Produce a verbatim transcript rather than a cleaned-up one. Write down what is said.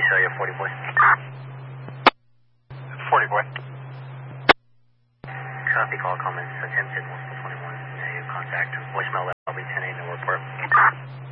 show you forty boy. forty boy. Copy call comments attempted multiple twenty-one. Yeah, you contact voicemail.